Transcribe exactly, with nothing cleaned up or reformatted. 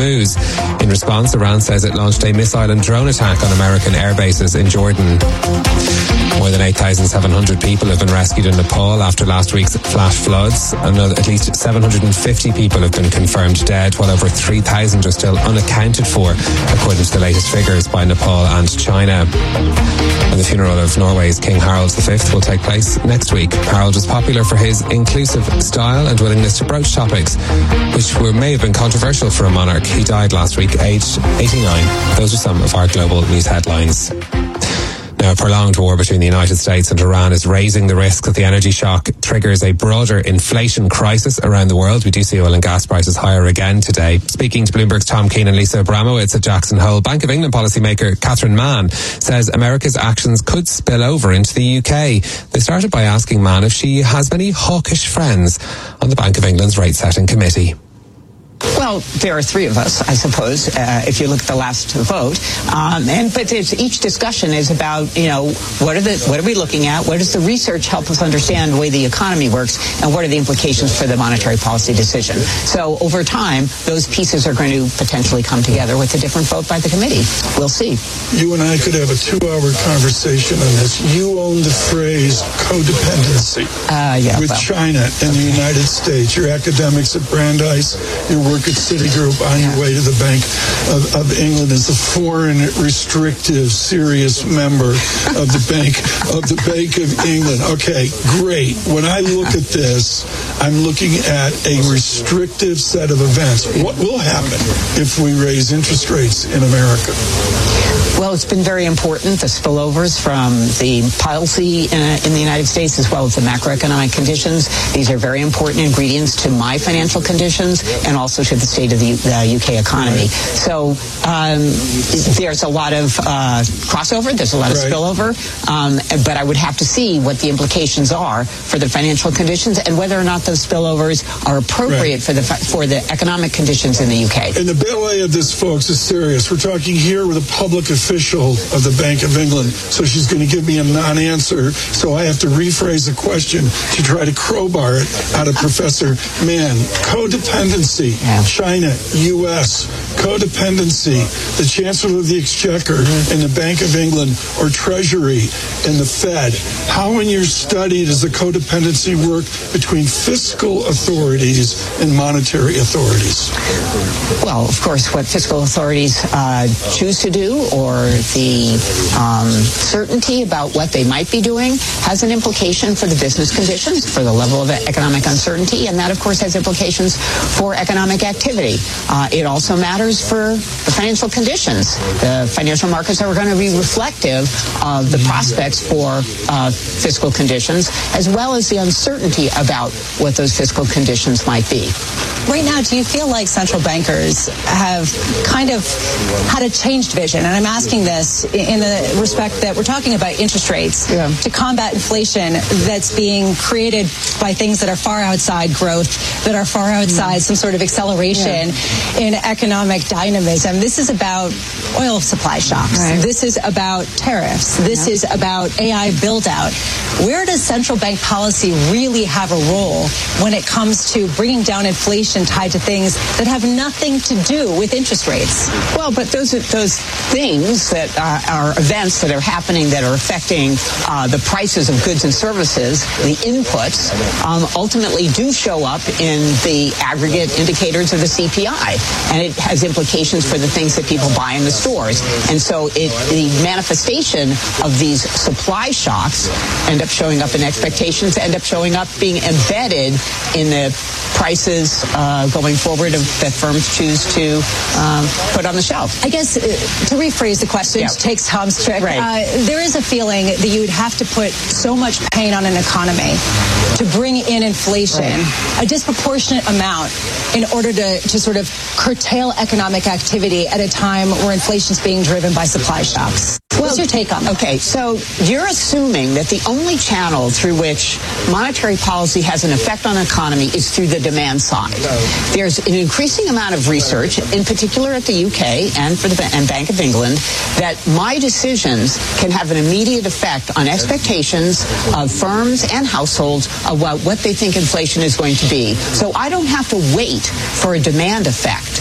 Hormuz. In response, Iran says it launched a missile and drone attack on American air bases in Jordan. More than eight thousand seven hundred people have been rescued in Nepal after last week's flash floods. Another, at least seven hundred fifty people have been confirmed dead, while over three thousand are still unaccounted for, according to the latest figures by Nepal and China. And the funeral of Norway's King Harald the Fifth will take place next week. Harald was popular for his inclusive style and willingness to broach topics which were, may have been controversial for a monarch. He died last week, aged eighty-nine. Those are some of our global news headlines. Now, a prolonged war between the United States and Iran is raising the risk that the energy shock triggers a broader inflation crisis around the world. We do see oil and gas prices higher again today. Speaking to Bloomberg's Tom Keane and Lisa Abramowitz at Jackson Hole, Bank of England policymaker Catherine Mann says America's actions could spill over into the U K. They started by asking Mann if she has many hawkish friends on the Bank of England's rate-setting committee. Well, there are three of us, I suppose, uh, if you look at the last vote. Um, and but there's, each discussion is about, you know, what are the what are we looking at? What does the research help us understand the way the economy works? And what are the implications for the monetary policy decision? So over time, those pieces are going to potentially come together with a different vote by the committee. We'll see. You and I could have a two-hour conversation on this. You own the phrase codependency uh, yeah, with well, China and the United States. Your academics at Brandeis, your work at Citigroup on your way to the Bank of, of England as a foreign, restrictive, serious member of the Bank of the Bank of England. Okay, great. When I look at this, I'm looking at a restrictive set of events. What will happen if we raise interest rates in America? Well, it's been very important, the spillovers from the policy uh, in the United States as well as the macroeconomic conditions. These are very important ingredients to my financial conditions and also to the state of the uh, U K economy. So um, there's a lot of uh, crossover, there's a lot of right. spillover, um, but I would have to see what the implications are for the financial conditions and whether or not those spillovers are appropriate right. for the for the economic conditions in the U K. And the ballet of this, folks, is serious. We're talking here with a public official of the Bank of England, so she's going to give me a non-answer, so I have to rephrase the question to try to crowbar it out of Professor Mann. Codependency, yeah. China, U S, codependency, the Chancellor of the Exchequer mm-hmm. and the Bank of England or Treasury and the Fed. How in your study does the codependency work between fiscal authorities and monetary authorities? Well, of course, what fiscal authorities uh, choose to do or the um, certainty about what they might be doing has an implication for the business conditions, for the level of economic uncertainty, and that, of course, has implications for economic activity. Uh, it also matters for the financial conditions. The financial markets are going to be reflective of the prospects for uh, fiscal conditions, as well as the uncertainty about what those fiscal conditions might be. Right now, do you feel like central bankers have kind of had a changed vision? And I'm asking this in the respect that we're talking about interest rates yeah. to combat inflation that's being created by things that are far outside growth, that are far outside mm. some sort of acceleration yeah. in economic dynamism. This is about oil supply shocks. Right. This is about tariffs. This yeah. is about A I build-out. Where does central bank policy really have a role when it comes to bringing down inflation tied to things that have nothing to do with interest rates? Well, but those those things that uh, are events that are happening that are affecting uh, the prices of goods and services, the inputs, um, ultimately do show up in the aggregate indicators of the C P I, and it has implications for the things that people buy in the stores. And so it, the manifestation of these supply shocks end up showing up in expectations, end up showing up being embedded in the prices uh, going forward of, that firms choose to um, put on the shelf. I guess uh, to rephrase the question, yeah. to take Tom's trick, right. uh, there is a feeling that you would have to put so much pain on an economy to bring in inflation, right. a disproportionate amount, in order to, to sort of curtail economic activity at a time where inflation is being driven by supply shocks. What's your take on that? Okay, so you're assuming that the only channel through which monetary policy has an effect on the economy is through the demand side. There's an increasing amount of research, in particular at the U K and for the and Bank of England, that my decisions can have an immediate effect on expectations of firms and households about what they think inflation is going to be. So I don't have to wait for a demand effect